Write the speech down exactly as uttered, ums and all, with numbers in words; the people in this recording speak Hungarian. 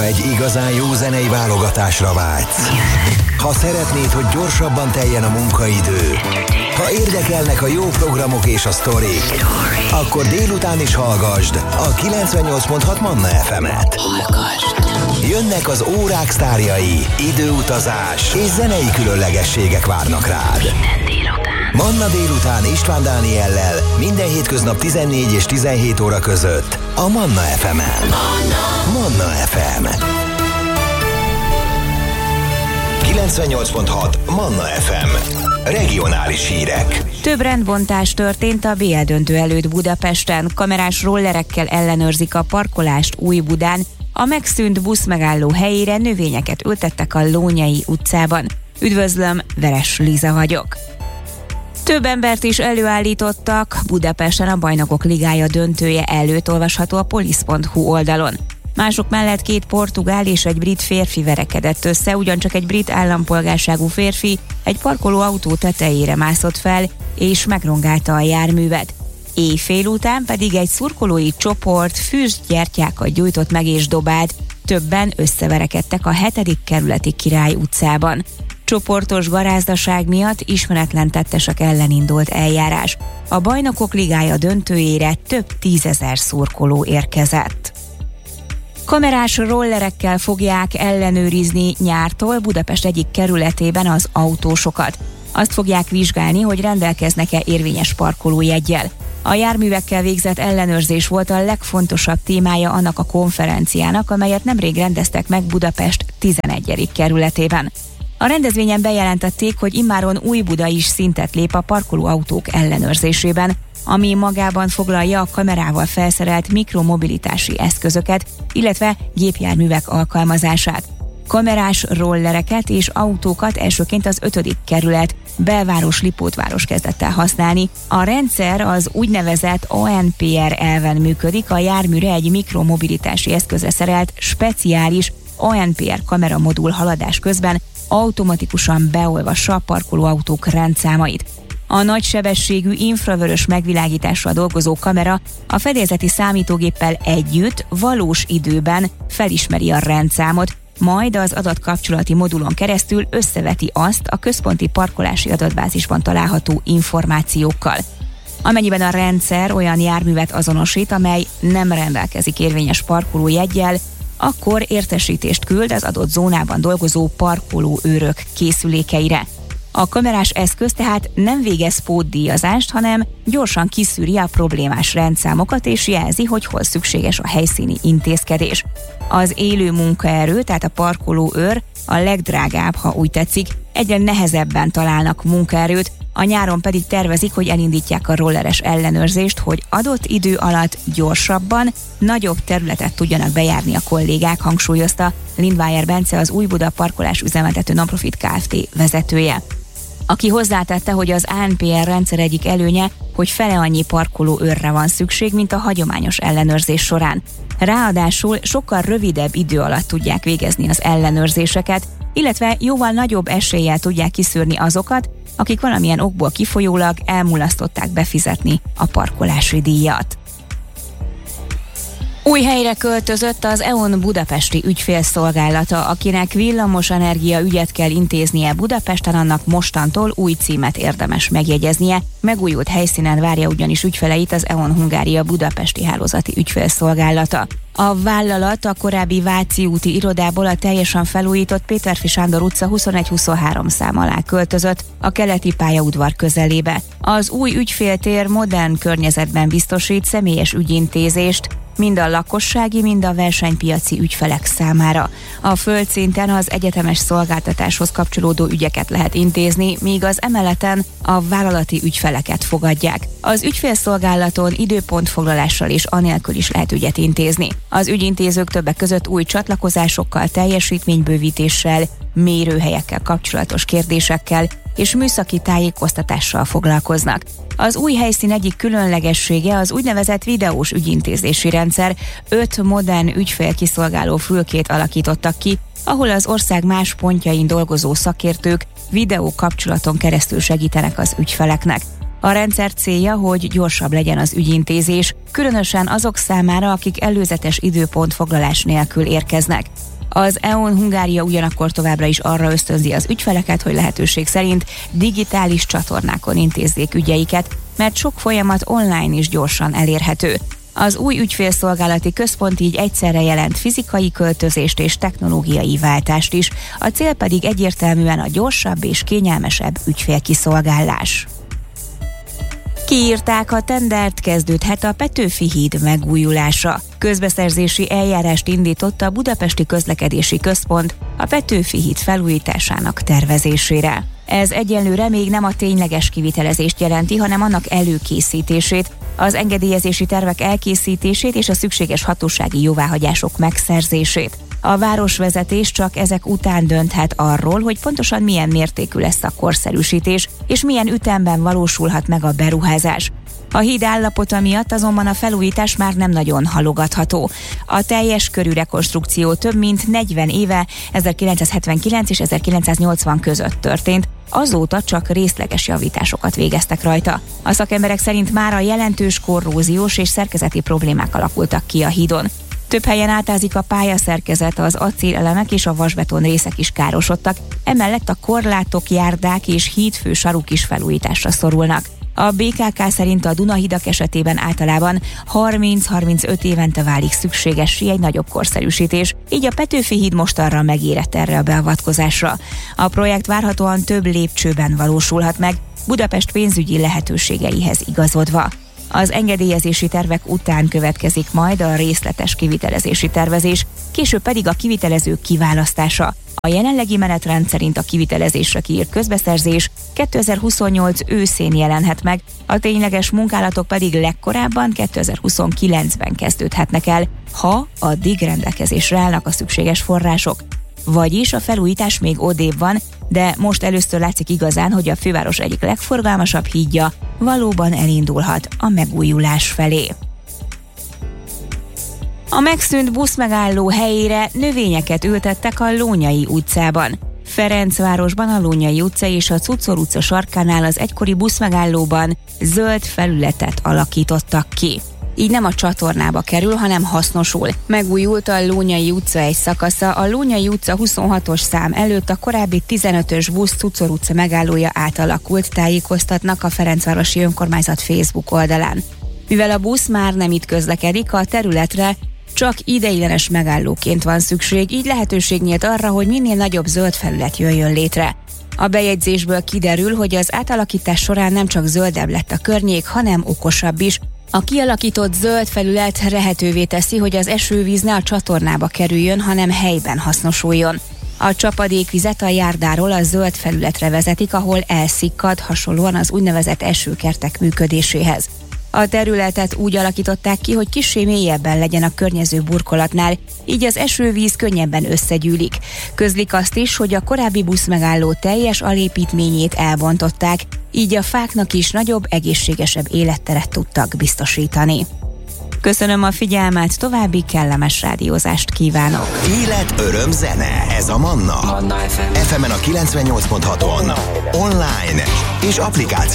egy igazán jó zenei válogatásra vágysz, ha szeretnéd, hogy gyorsabban teljen a munkaidő, ha érdekelnek a jó programok és a sztorik, akkor délután is hallgasd a kilencvennyolc pont hat Manna ef emet. Jönnek az órák sztárjai, időutazás és zenei különlegességek várnak rád. Manna délután István Dániellel minden hétköznap tizennégy és tizenhét óra között a Manna ef emen. Manna ef em kilencvennyolc pont hat Manna ef em. Regionális hírek. Több rendbontás történt a bé el döntő előtt Budapesten. Kamerás rollerekkel ellenőrzik a parkolást Újbudán. A megszűnt buszmegálló helyére növényeket ültettek a Lónyai utcában. Üdvözlöm, Veres Liza vagyok. Több embert is előállítottak Budapesten a Bajnokok Ligája döntője előtt, olvasható a polisz pont hu oldalon. Mások mellett két portugál és egy brit férfi verekedett össze, ugyancsak egy brit állampolgárságú férfi egy parkoló autó tetejére mászott fel, és megrongálta a járművet. Éjfél után pedig egy szurkolói csoport füstgyertyákat gyújtott meg és dobált, többen összeverekedtek a hetedik kerületi Király utcában. Csoportos garázdaság miatt ismeretlen tettesek ellen indult eljárás. A Bajnokok Ligája döntőjére több tízezer szurkoló érkezett. Kamerás rollerekkel fogják ellenőrizni nyártól Budapest egyik kerületében az autósokat. Azt fogják vizsgálni, hogy rendelkeznek-e érvényes parkolójeggyel. A járművekkel végzett ellenőrzés volt a legfontosabb témája annak a konferenciának, amelyet nemrég rendeztek meg Budapest tizenegyedik kerületében. A rendezvényen bejelentették, hogy immáron Újbuda is szintet lép a parkolóautók ellenőrzésében, ami magában foglalja a kamerával felszerelt mikromobilitási eszközöket, illetve gépjárművek alkalmazását. Kamerás rollereket és autókat elsőként az ötödik kerület, belváros Lipótváros kezdett el használni. A rendszer az úgynevezett o en pé er elven működik, a járműre egy mikromobilitási eszközre szerelt speciális o en pé er kameramodul haladás közben automatikusan beolvassa a parkolóautók rendszámait. A nagysebességű infravörös megvilágítással dolgozó kamera a fedélzeti számítógéppel együtt valós időben felismeri a rendszámot, majd az adatkapcsolati modulon keresztül összeveti azt a központi parkolási adatbázisban található információkkal. Amennyiben a rendszer olyan járművet azonosít, amely nem rendelkezik érvényes parkolójeggyel, akkor értesítést küld az adott zónában dolgozó parkolóőrök készülékeire. A kamerás eszköz tehát nem végez pótdíjazást, hanem gyorsan kiszűri a problémás rendszámokat és jelzi, hogy hol szükséges a helyszíni intézkedés. Az élő munkaerő, tehát a parkolóőr a legdrágább, ha úgy tetszik, egyre nehezebben találnak munkaerőt, a nyáron pedig tervezik, hogy elindítják a rolleres ellenőrzést, hogy adott idő alatt gyorsabban, nagyobb területet tudjanak bejárni a kollégák, hangsúlyozta Lindweier Bence, az Újbuda parkolás üzemeltető Nonprofit Kft. Vezetője. Aki hozzátette, hogy az á en pé er rendszer egyik előnye, hogy fele annyi parkoló őrre van szükség, mint a hagyományos ellenőrzés során. Ráadásul sokkal rövidebb idő alatt tudják végezni az ellenőrzéseket, illetve jóval nagyobb eséllyel tudják kiszűrni azokat, akik valamilyen okból kifolyólag elmulasztották befizetni a parkolási díjat. Új helyre költözött az é o en budapesti ügyfélszolgálata, akinek villamosenergia ügyet kell intéznie Budapesten, annak mostantól új címet érdemes megjegyeznie. Megújult helyszínen várja ugyanis ügyfeleit az é o en Hungária budapesti hálózati ügyfélszolgálata. A vállalat a korábbi Váci úti irodából a teljesen felújított Péterfi Sándor utca huszonegy huszonhárom szám alá költözött, a keleti pályaudvar közelébe. Az új ügyféltér modern környezetben biztosít személyes ügyintézést, mind a lakossági, mind a versenypiaci ügyfelek számára. A földszinten az egyetemes szolgáltatáshoz kapcsolódó ügyeket lehet intézni, míg az emeleten a vállalati ügyfeleket fogadják. Az ügyfélszolgálaton időpontfoglalással és anélkül is lehet ügyet intézni. Az ügyintézők többek között új csatlakozásokkal, teljesítménybővítéssel, mérőhelyekkel kapcsolatos kérdésekkel és műszaki tájékoztatással foglalkoznak. Az új helyszín egyik különlegessége az úgynevezett videós ügyintézési rendszer. Öt modern ügyfélkiszolgáló fülkét alakítottak ki, ahol az ország más pontjain dolgozó szakértők videó kapcsolaton keresztül segítenek az ügyfeleknek. A rendszer célja, hogy gyorsabb legyen az ügyintézés, különösen azok számára, akik előzetes időpontfoglalás nélkül érkeznek. Az é on Hungária ugyanakkor továbbra is arra ösztönzi az ügyfeleket, hogy lehetőség szerint digitális csatornákon intézzék ügyeiket, mert sok folyamat online is gyorsan elérhető. Az új ügyfélszolgálati központ így egyszerre jelent fizikai költözést és technológiai váltást is, a cél pedig egyértelműen a gyorsabb és kényelmesebb ügyfélkiszolgálás. Kiírták a tendert, kezdődhet a Petőfi híd megújulása. Közbeszerzési eljárást indított a Budapesti Közlekedési Központ a Petőfi híd felújításának tervezésére. Ez egyelőre még nem a tényleges kivitelezést jelenti, hanem annak előkészítését, az engedélyezési tervek elkészítését és a szükséges hatósági jóváhagyások megszerzését. A városvezetés csak ezek után dönthet arról, hogy pontosan milyen mértékű lesz a korszerűsítés, és milyen ütemben valósulhat meg a beruházás. A híd állapota miatt azonban a felújítás már nem nagyon halogatható. A teljes körű rekonstrukció több mint negyven éve, ezerkilencszázhetvenkilenc és ezerkilencszáznyolcvan között történt, azóta csak részleges javításokat végeztek rajta. A szakemberek szerint már a jelentős korróziós és szerkezeti problémák alakultak ki a hídon. Több helyen átázik a pályaszerkezet, az acélelemek és a vasbeton részek is károsodtak, emellett a korlátok, járdák és hídfő saruk is felújításra szorulnak. A bé ká ká szerint a Dunahidak esetében általában harminc-harmincöt évente válik szükségessé egy nagyobb korszerűsítés, így a Petőfi híd mostanra megérett erre a beavatkozásra. A projekt várhatóan több lépcsőben valósulhat meg, Budapest pénzügyi lehetőségeihez igazodva. Az engedélyezési tervek után következik majd a részletes kivitelezési tervezés, később pedig a kivitelezők kiválasztása. A jelenlegi menetrend szerint a kivitelezésre kiírt közbeszerzés kétezer-huszonnyolc őszén jelenhet meg, a tényleges munkálatok pedig legkorábban kétezer-huszonkilencben kezdődhetnek el, ha addig rendelkezésre állnak a szükséges források. Vagyis a felújítás még odébb van, de most először látszik igazán, hogy a főváros egyik legforgalmasabb hídja valóban elindulhat a megújulás felé. A megszűnt buszmegálló helyére növényeket ültettek a Lónyai utcában. Ferencvárosban a Lónyai utca és a Cuccor utca sarkánál az egykori buszmegállóban zöld felületet alakítottak ki. Így nem a csatornába kerül, hanem hasznosul. Megújult a Lónyai utca egy szakasza, a Lónyai utca huszonhatos szám előtt a korábbi tizenötös busz Cuccor utca megállója átalakult, tájékoztatnak a Ferencvárosi Önkormányzat Facebook oldalán. Mivel a busz már nem itt közlekedik, a területre csak ideiglenes megállóként van szükség, így lehetőség nyílt arra, hogy minél nagyobb zöld felület jöjjön létre. A bejegyzésből kiderül, hogy az átalakítás során nem csak zöldebb lett a környék, hanem okosabb is. A kialakított zöld felület lehetővé teszi, hogy az esővíz ne a csatornába kerüljön, hanem helyben hasznosuljon. A csapadékvizet a járdáról a zöld felületre vezetik, ahol elszikkad, hasonlóan az úgynevezett esőkertek működéséhez. A területet úgy alakították ki, hogy kissé mélyebben legyen a környező burkolatnál, így az esővíz könnyebben összegyűlik. Közlik azt is, hogy a korábbi buszmegálló teljes alépítményét elbontották, így a fáknak is nagyobb, egészségesebb életteret tudtak biztosítani. Köszönöm a figyelmet, további kellemes rádiózást kívánok. Élet, öröm, zene. Ez a Manna. Manna ef em. ef emen a kilencvennyolc pont haton. Online és applikáció.